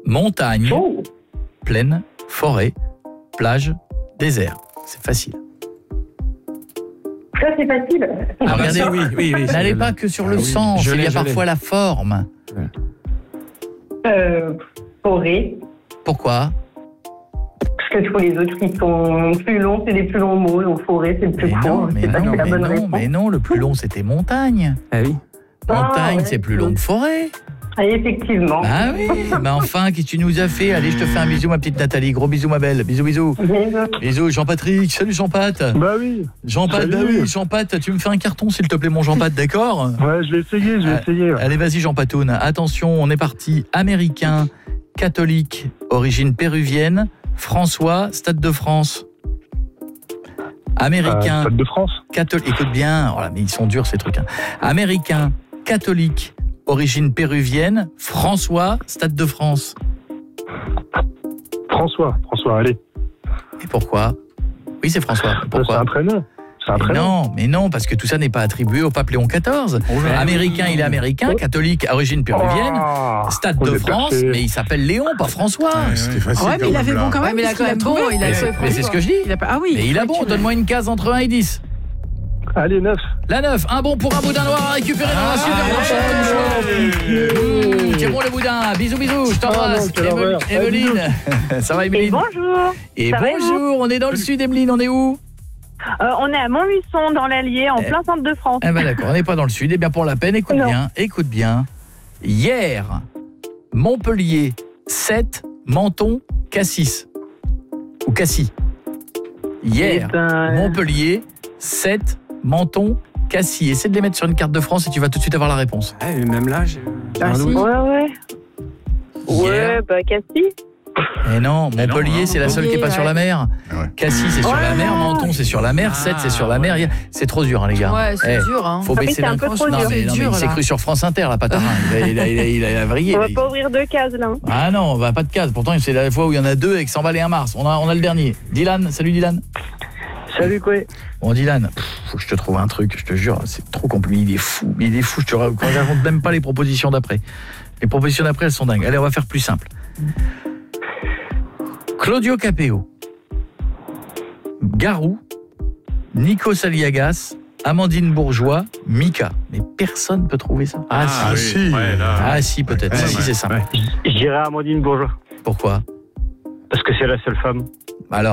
montagne, plaine, forêt, plage, désert. C'est facile. Ça, c'est facile. Ah, regardez, oui. n'allez pas que sur le sens, il y a parfois la forme. Forêt. Pourquoi ? Parce que tous les autres qui sont plus longs, c'est les plus longs mots. Donc forêt, c'est le plus court. Mais non, le plus long, c'était montagne. Ah oui. Montagne, c'est plus long que forêt. Ah, effectivement. Ah oui, enfin, qu'est-ce que tu nous as fait ? Allez, je te fais un bisou, ma petite Nathalie. Gros bisous, ma belle. Bisous. Bisous, Jean-Patrick. Salut, Jean-Pat. Bah oui. Jean-Pat, Jean-Pat, tu me fais un carton, s'il te plaît, mon Jean-Pat, d'accord ? Ouais, je vais essayer. Ouais. Allez, vas-y, Jean-Patoun. Attention, on est parti. Américain, catholique, origine péruvienne, François, Stade de France. Américain. Stade de France. Catholique. Écoute bien. Oh là, mais ils sont durs, ces trucs. Américain, catholique, origine péruvienne, François, Stade de France. François, allez. Et pourquoi ? Oui, c'est François. Pourquoi ? C'est un prénom. Mais non, parce que tout ça n'est pas attribué au pape Léon XIV. Américain, il est américain, catholique, origine péruvienne, Stade de France, mais il s'appelle Léon, pas François. C'était facile. Ouais, mais il avait bon quand même. Mais il a quand même bon. Mais c'est ce que je dis. Ah oui. Mais il a bon, donne-moi une case entre 1 et 10. Allez, 9. La 9, un bon pour un boudin noir à récupérer dans la super. Tiens bon le boudin, bisous, je t'embrasse. Evelyne, ça va Evelyne ? Et bonjour. Bonjour, on est dans le sud Evelyne, on est où ? On est à Montluçon, dans l'Allier, en plein centre de France. Eh ben d'accord, on n'est pas dans le sud. Eh bien pour la peine, écoute bien. Hier, Montpellier, 7, Menton, Cassis. Ou Cassis. Hier, Montpellier, 7, Menton, Cassis. Essaie de les mettre sur une carte de France et tu vas tout de suite avoir la réponse. Même là, j'ai un doute. Ouais, Cassis. Eh non, Montpellier, c'est la seule qui n'est pas sur la mer. Cassis, c'est sur la mer. Menton, c'est sur la mer. 7, c'est sur la mer. C'est trop dur, les gars. Ouais, c'est dur. Hein. Faut baisser d'un cran. Non, mais il s'est cru sur France Inter, la patarin. Il a vrillé. On va pas ouvrir 2 cases, là. Ah non, on va pas de cases. Pourtant, c'est la fois où il y en a 2 et que 100 balles et 1 mars. On a le dernier. Dylan, salut Dylan. Salut, quoi. Bon, Dylan, faut que je te trouve un truc, je te jure. C'est trop compliqué. Il est fou, je te raconte même pas les propositions d'après. Les propositions d'après, elles sont dingues. Allez, on va faire plus simple. Claudio Capéo, Garou, Nico Saliagas, Amandine Bourgeois, Mika. Mais personne ne peut trouver ça. Si. Ouais, si, peut-être. Si, c'est simple. Je dirais Amandine Bourgeois. Pourquoi ? Parce que c'est la seule femme.